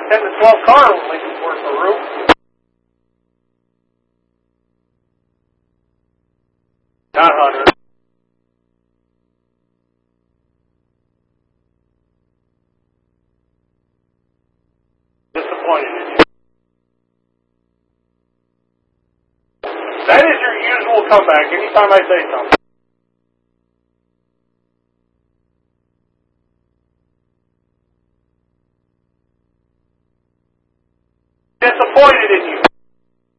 10 to 12 cars when Lincoln's worth the roof. Not 100. Disappointed in you. That is your usual comeback anytime I say something. Disappointed in you.